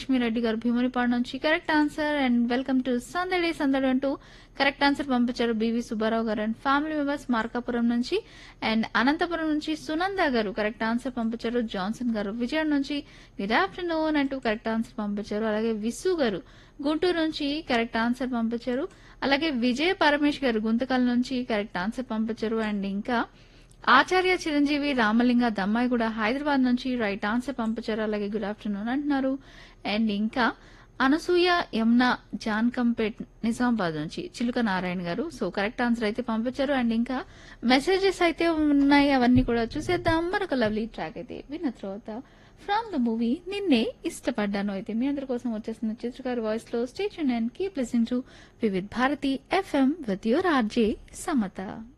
లక్ష్మీరెడ్డి గారు భీమునిపాడు నుంచి correct answer. And welcome to సందడి సందడి అంటూ కరెక్ట్ ఆన్సర్ పంపించారు బివి సుబ్బారావు గారు అండ్ ఫ్యామిలీ మెంబర్స్ మార్కాపురం నుంచి. అండ్ అనంతపురం నుంచి సునంద గారు కరెక్ట్ ఆన్సర్ పంపించారు. జాన్సన్ గారు విజయవాడ నుంచి గుడ్ ఆఫ్టర్నూన్ అంటూ కరెక్ట్ ఆన్సర్ పంపించారు. అలాగే విసు గారు గుంటూరు నుంచి కరెక్ట్ ఆన్సర్ పంపించారు. అలాగే విజయ పరమేష్ గారు గుంతకల్ నుంచి కరెక్ట్ ఆన్సర్ పంపించారు. అండ్ ఇంకా ఆచార్య చిరంజీవి రామలింగ దమ్మాయి కూడా హైదరాబాద్ నుంచి రైట్ ఆన్సర్ పంపించారు. అలాగే గుడ్ ఆఫ్టర్నూన్ అంటున్నారు. అండ్ ఇంకా అనసూయ యమున జాన్కంపేట్ నిజామాబాద్ నుంచి చిలుక నారాయణ గారు సో కరెక్ట్ ఆన్సర్ అయితే పంపించారు. అండ్ ఇంకా మెసేజెస్ అయితే ఉన్నాయి, అవన్నీ కూడా చూసేద్దాం. మరొక లవ్లీ ట్రాక్ అయితే విన్న తర్వాత ఫ్రమ్ ద మూవీ నిన్నే ఇష్టపడ్డాను అయితే మీ అందరి కోసం వచ్చేసిన చిత్రకారు వాయిస్ లో station and keep listening to Vividh Bharati FM with your RJ Samata.